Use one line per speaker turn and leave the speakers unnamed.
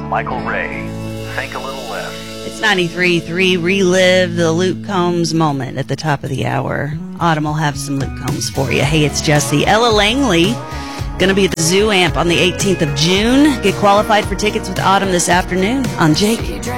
Michael Ray. Think a little less.
It's 93.3. Relive the Luke Combs moment at the top of the hour. Autumn will have some Luke Combs for you. Hey, it's Jesse. Ella Langley going to be at the Zoo Amp on the 18th of June. Get qualified for tickets with Autumn this afternoon on Jake.